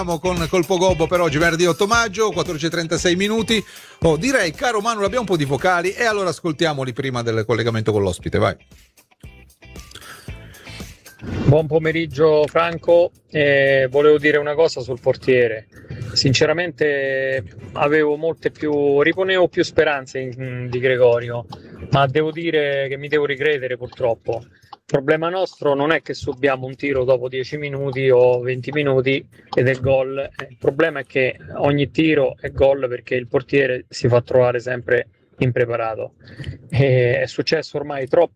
Con Colpo Gobbo per oggi, venerdì 8 maggio, 14:36 minuti. Direi, caro Manu, abbiamo un po' di vocali e allora ascoltiamoli prima del collegamento con l'ospite, vai. Buon pomeriggio Franco, volevo dire una cosa sul portiere. Sinceramente riponevo più speranze di Gregorio, ma devo dire che mi devo ricredere purtroppo. Il problema nostro non è che subiamo un tiro dopo 10 minuti o 20 minuti ed è gol. Il problema è che ogni tiro è gol perché il portiere si fa trovare sempre impreparato. È successo ormai